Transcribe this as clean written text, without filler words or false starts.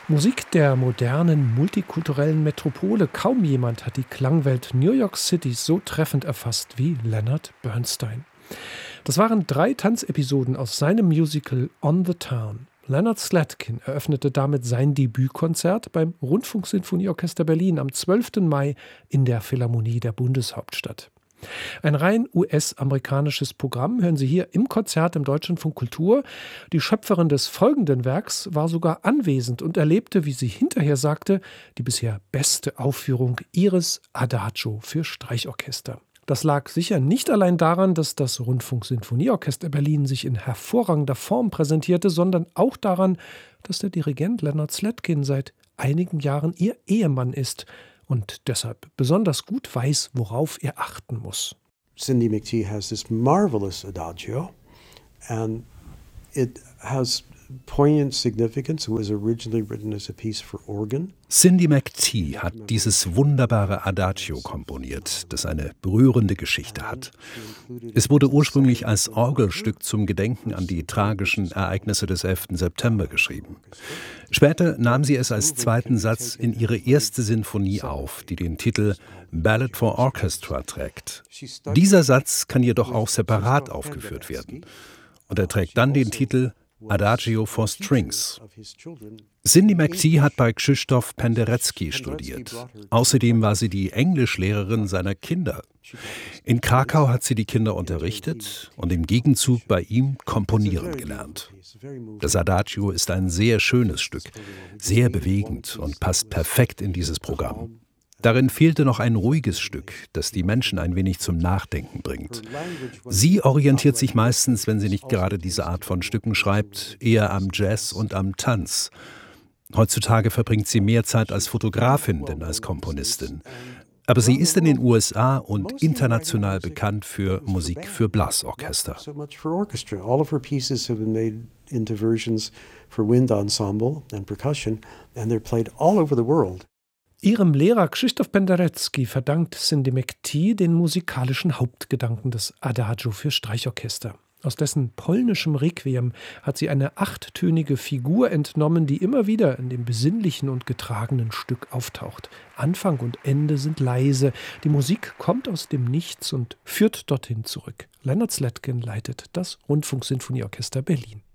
Musik der modernen, multikulturellen Metropole. Kaum jemand hat die Klangwelt New York Citys so treffend erfasst wie Leonard Bernstein. Das waren 3 Tanzepisoden aus seinem Musical On the Town. Leonard Slatkin eröffnete damit sein Debütkonzert beim Rundfunksinfonieorchester Berlin am 12. Mai in der Philharmonie der Bundeshauptstadt. Ein rein US-amerikanisches Programm hören Sie hier im Konzert im Deutschlandfunk Kultur. Die Schöpferin des folgenden Werks war sogar anwesend und erlebte, wie sie hinterher sagte, die bisher beste Aufführung ihres Adagio für Streichorchester. Das lag sicher nicht allein daran, dass das Rundfunksinfonieorchester Berlin sich in hervorragender Form präsentierte, sondern auch daran, dass der Dirigent Leonard Slatkin seit einigen Jahren ihr Ehemann ist und deshalb besonders gut weiß, worauf er achten muss. Cindy McTee has this marvelous adagio, and it has poignant significance. It was originally written as a piece for organ. Cindy McTee hat dieses wunderbare Adagio komponiert, das eine berührende Geschichte hat. Es wurde ursprünglich als Orgelstück zum Gedenken an die tragischen Ereignisse des 11. September geschrieben. Später nahm sie es als zweiten Satz in ihre erste Sinfonie auf, die den Titel Ballad for Orchestra trägt. Dieser Satz kann jedoch auch separat aufgeführt werden. Und er trägt dann den Titel Adagio for Strings. Cindy McTee hat bei Krzysztof Penderecki studiert. Außerdem war sie die Englischlehrerin seiner Kinder. In Krakau hat sie die Kinder unterrichtet und im Gegenzug bei ihm komponieren gelernt. Das Adagio ist ein sehr schönes Stück, sehr bewegend und passt perfekt in dieses Programm. Darin fehlte noch ein ruhiges Stück, das die Menschen ein wenig zum Nachdenken bringt. Sie orientiert sich meistens, wenn sie nicht gerade diese Art von Stücken schreibt, eher am Jazz und am Tanz. Heutzutage verbringt sie mehr Zeit als Fotografin denn als Komponistin. Aber sie ist in den USA und international bekannt für Musik für Blasorchester. All of her pieces have been made into versions for wind ensemble and percussion, and they're played all over the world. Ihrem Lehrer Krzysztof Penderecki verdankt Cindy McTee den musikalischen Hauptgedanken des Adagio für Streichorchester. Aus dessen polnischem Requiem hat sie eine 8-tönige Figur entnommen, die immer wieder in dem besinnlichen und getragenen Stück auftaucht. Anfang und Ende sind leise, die Musik kommt aus dem Nichts und führt dorthin zurück. Leonard Slatkin leitet das Rundfunksinfonieorchester Berlin.